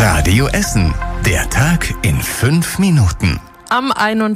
Radio Essen. Der Tag in 5 Minuten. Am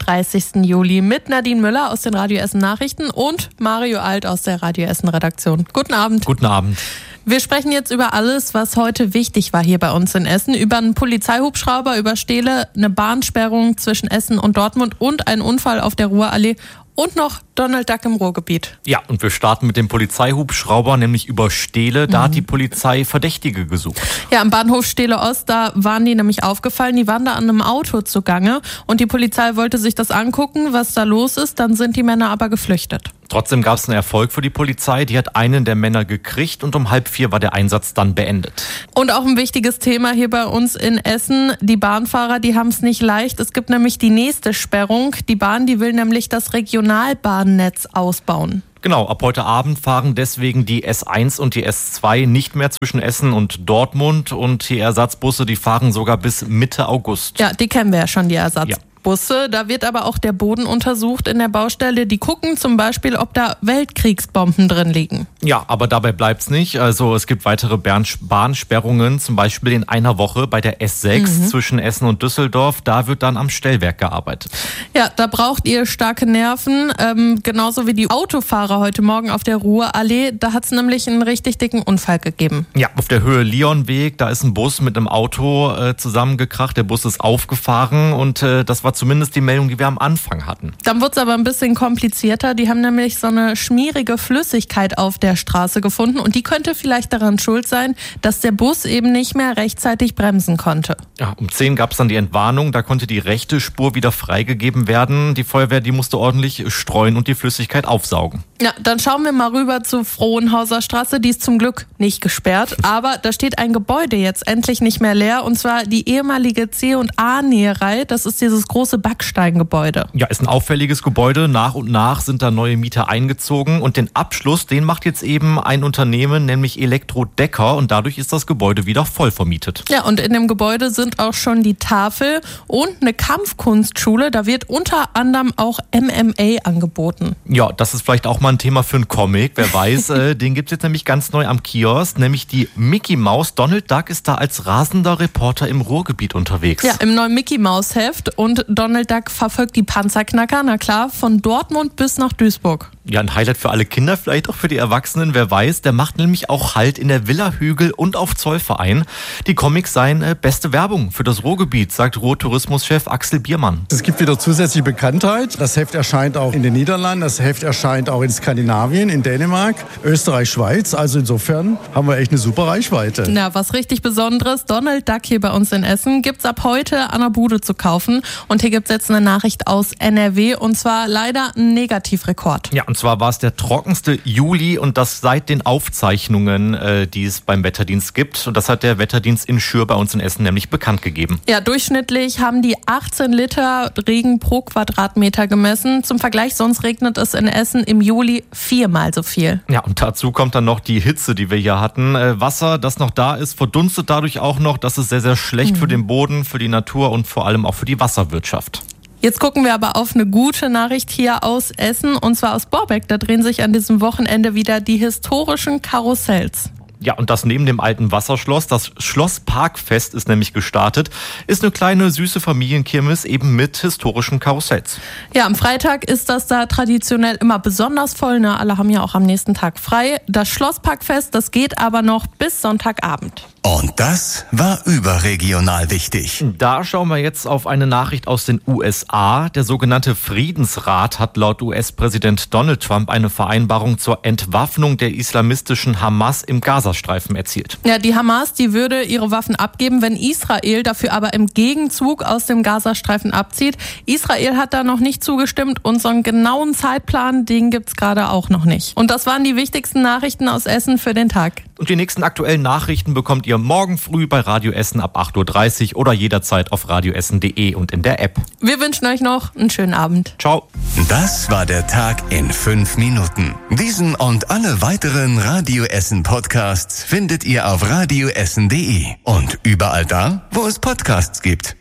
31. Juli mit Nadine Müller aus den Radio Essen Nachrichten und Mario Alt aus der Radio Essen Redaktion. Guten Abend. Guten Abend. Wir sprechen jetzt über alles, was heute wichtig war hier bei uns in Essen. Über einen Polizeihubschrauber, über Stele, eine Bahnsperrung zwischen Essen und Dortmund und einen Unfall auf der Ruhrallee und noch Donald Duck im Ruhrgebiet. Ja, und wir starten mit dem Polizeihubschrauber, nämlich über Stele. Da hat die Polizei Verdächtige gesucht. Ja, am Bahnhof Stele Ost, da waren die nämlich aufgefallen. Die waren da an einem Auto zugange und die Polizei wollte sich das angucken, was da los ist. Dann sind die Männer aber geflüchtet. Trotzdem gab es einen Erfolg für die Polizei. Die hat einen der Männer gekriegt und um 3:30 war der Einsatz dann beendet. Und auch ein wichtiges Thema hier bei uns in Essen. Die Bahnfahrer, die haben es nicht leicht. Es gibt nämlich die nächste Sperrung. Die Bahn, die will nämlich das Regionalbahnnetz ausbauen. Genau, ab heute Abend fahren deswegen die S1 und die S2 nicht mehr zwischen Essen und Dortmund. Und die Ersatzbusse, die fahren sogar bis Mitte August. Ja, die kennen wir ja schon, die Ersatzbusse. Da wird aber auch der Boden untersucht in der Baustelle. Die gucken zum Beispiel, ob da Weltkriegsbomben drin liegen. Ja, aber dabei bleibt's nicht. Also es gibt weitere Bahnsperrungen, zum Beispiel in einer Woche bei der S6 zwischen Essen und Düsseldorf. Da wird dann am Stellwerk gearbeitet. Ja, da braucht ihr starke Nerven, genauso wie die Autofahrer heute Morgen auf der Ruhrallee. Da hat's nämlich einen richtig dicken Unfall gegeben. Ja, auf der Höhe Leonweg, da ist ein Bus mit einem Auto zusammengekracht. Der Bus ist aufgefahren und das war zumindest die Meldung, die wir am Anfang hatten. Dann wurde es aber ein bisschen komplizierter. Die haben nämlich so eine schmierige Flüssigkeit auf der Straße gefunden und die könnte vielleicht daran schuld sein, dass der Bus eben nicht mehr rechtzeitig bremsen konnte. Ja, um 10 gab es dann die Entwarnung, da konnte die rechte Spur wieder freigegeben werden. Die Feuerwehr, die musste ordentlich streuen und die Flüssigkeit aufsaugen. Ja, dann schauen wir mal rüber zur Frohnhauser Straße. Die ist zum Glück nicht gesperrt, aber da steht ein Gebäude jetzt endlich nicht mehr leer und zwar die ehemalige C&A-Näherei. Das ist dieses große Backsteingebäude. Ja, ist ein auffälliges Gebäude. Nach und nach sind da neue Mieter eingezogen und den Abschluss, den macht jetzt eben ein Unternehmen, nämlich Elektrodecker und dadurch ist das Gebäude wieder voll vermietet. Ja, und in dem Gebäude sind auch schon die Tafel und eine Kampfkunstschule. Da wird unter anderem auch MMA angeboten. Ja, das ist vielleicht auch mal ein Thema für einen Comic, wer weiß. Den gibt's jetzt nämlich ganz neu am Kiosk, nämlich die Mickey Maus. Donald Duck ist da als rasender Reporter im Ruhrgebiet unterwegs. Ja, im neuen Mickey Maus Heft und Donald Duck verfolgt die Panzerknacker, na klar, von Dortmund bis nach Duisburg. Ja, ein Highlight für alle Kinder, vielleicht auch für die Erwachsenen, wer weiß. Der macht nämlich auch Halt in der Villa Hügel und auf Zollverein. Die Comics seien beste Werbung für das Ruhrgebiet, sagt Ruhrtourismuschef Axel Biermann. Es gibt wieder zusätzliche Bekanntheit. Das Heft erscheint auch in den Niederlanden, das Heft erscheint auch in Skandinavien, in Dänemark, Österreich, Schweiz. Also insofern haben wir echt eine super Reichweite. Na, was richtig Besonderes, Donald Duck hier bei uns in Essen gibt's ab heute an der Bude zu kaufen. Und hier gibt's jetzt eine Nachricht aus NRW und zwar leider ein Negativrekord. Ja, und zwar war es der trockenste Juli und das seit den Aufzeichnungen, die es beim Wetterdienst gibt. Und das hat der Wetterdienst in Schür bei uns in Essen nämlich bekannt gegeben. Ja, durchschnittlich haben die 18 Liter Regen pro Quadratmeter gemessen. Zum Vergleich, sonst regnet es in Essen im Juli 4-mal so viel. Ja, und dazu kommt dann noch die Hitze, die wir hier hatten. Wasser, das noch da ist, verdunstet dadurch auch noch. Das ist sehr, sehr schlecht für den Boden, für die Natur und vor allem auch für die Wasserwirtschaft. Jetzt gucken wir aber auf eine gute Nachricht hier aus Essen und zwar aus Borbeck. Da drehen sich an diesem Wochenende wieder die historischen Karussells. Ja, und das neben dem alten Wasserschloss. Das Schlossparkfest ist nämlich gestartet. Ist eine kleine, süße Familienkirmes eben mit historischen Karussells. Ja, am Freitag ist das da traditionell immer besonders voll. Ne? Alle haben ja auch am nächsten Tag frei. Das Schlossparkfest, das geht aber noch bis Sonntagabend. Und das war überregional wichtig. Da schauen wir jetzt auf eine Nachricht aus den USA. Der sogenannte Friedensrat hat laut US-Präsident Donald Trump eine Vereinbarung zur Entwaffnung der islamistischen Hamas im Gazastreifen erzielt. Ja, die Hamas, die würde ihre Waffen abgeben, wenn Israel dafür aber im Gegenzug aus dem Gazastreifen abzieht. Israel hat da noch nicht zugestimmt und so einen genauen Zeitplan, den gibt's gerade auch noch nicht. Und das waren die wichtigsten Nachrichten aus Essen für den Tag. Und die nächsten aktuellen Nachrichten bekommt ihr morgen früh bei Radio Essen ab 8:30 Uhr oder jederzeit auf radioessen.de und in der App. Wir wünschen euch noch einen schönen Abend. Ciao. Das war der Tag in 5 Minuten. Diesen und alle weiteren Radio Essen Podcasts findet ihr auf radioessen.de und überall da, wo es Podcasts gibt.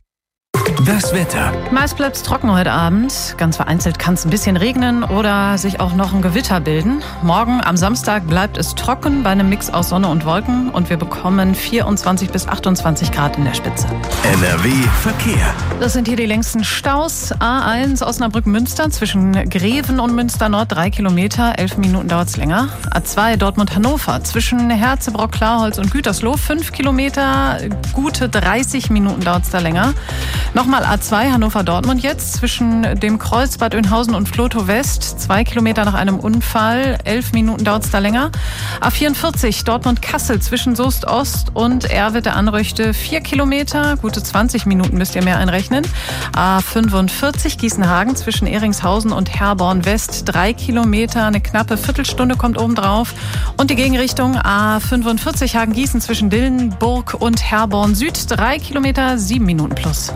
Das Wetter. Meist bleibt es trocken heute Abend. Ganz vereinzelt kann es ein bisschen regnen oder sich auch noch ein Gewitter bilden. Morgen am Samstag bleibt es trocken bei einem Mix aus Sonne und Wolken und wir bekommen 24 bis 28 Grad in der Spitze. NRW Verkehr. Das sind hier die längsten Staus. A1 Osnabrück-Münster zwischen Greven und Münster Nord 3 Kilometer, 11 Minuten dauert es länger. A2 Dortmund-Hannover zwischen Herzebrock, Klarholz und Gütersloh 5 Kilometer, gute 30 Minuten dauert es da länger. Nochmal A2 Hannover-Dortmund jetzt zwischen dem Kreuz Bad Oeynhausen und Vlotho West. 2 Kilometer nach einem Unfall. 11 Minuten dauert es da länger. A44 Dortmund-Kassel zwischen Soest Ost und Erwitte-Anröchte. 4 Kilometer. Gute 20 Minuten müsst ihr mehr einrechnen. A45 Gießenhagen zwischen Ehringshausen und Herborn West. 3 Kilometer. Eine knappe Viertelstunde kommt obendrauf. Und die Gegenrichtung A45 Hagen-Gießen zwischen Dillenburg und Herborn Süd. 3 Kilometer, 7 Minuten plus.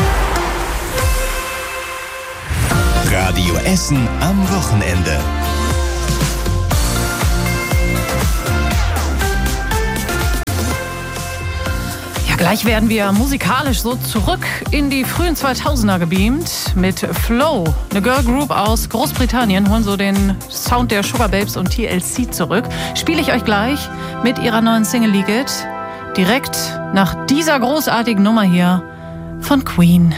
Radio Essen am Wochenende. Ja, gleich werden wir musikalisch so zurück in die frühen 2000er gebeamt mit Flow. Eine Girl Group aus Großbritannien holen so den Sound der Sugar Babes und TLC zurück. Spiele ich euch gleich mit ihrer neuen Single Leak It direkt nach dieser großartigen Nummer hier von Queen.